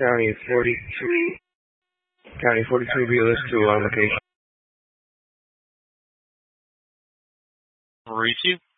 County 42. County 42, be list to location. Mauricio?